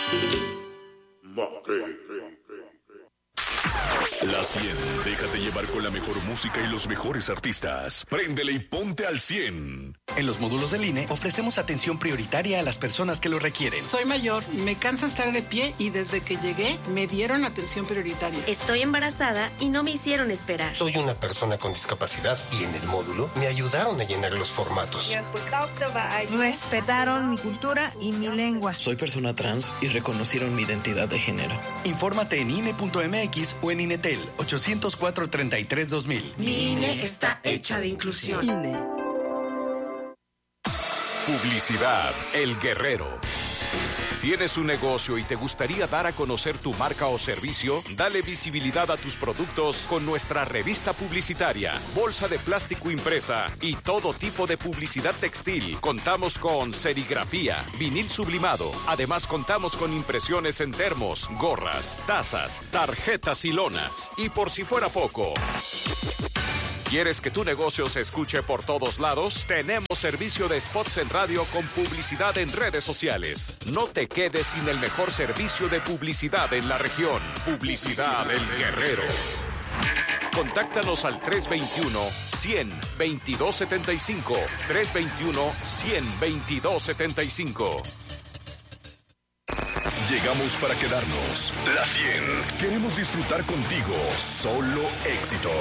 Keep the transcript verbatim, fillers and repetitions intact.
La cien. Déjate llevar con la mejor música y los mejores artistas. Préndele y ponte al cien. En los módulos del I N E ofrecemos atención prioritaria a las personas que lo requieren. Soy mayor, me cansa estar de pie y desde que llegué me dieron atención prioritaria. Estoy embarazada y no me hicieron esperar. Soy una persona con discapacidad y en el módulo me ayudaron a llenar los formatos. Respetaron mi cultura y mi lengua. Soy persona trans y reconocieron mi identidad de género. Infórmate en I N E punto M X o en Inetel ochocientos cuatro, treinta y tres, dos mil. Mi I N E está hecha de inclusión. I N E. Publicidad El Guerrero. ¿Tienes un negocio y te gustaría dar a conocer tu marca o servicio? Dale visibilidad a tus productos con nuestra revista publicitaria, bolsa de plástico impresa y todo tipo de publicidad textil. Contamos con serigrafía, vinil sublimado. Además, contamos con impresiones en termos, gorras, tazas, tarjetas y lonas. Y por si fuera poco, ¿quieres que tu negocio se escuche por todos lados? Tenemos servicio de spots en radio con publicidad en redes sociales. No te quedes sin el mejor servicio de publicidad en la región. Publicidad El Guerrero. Contáctanos al tres dos uno, cien, veintidós setenta y cinco. tres dos uno, cien, veintidós setenta y cinco. Llegamos para quedarnos. La cien. Queremos disfrutar contigo. Solo éxito.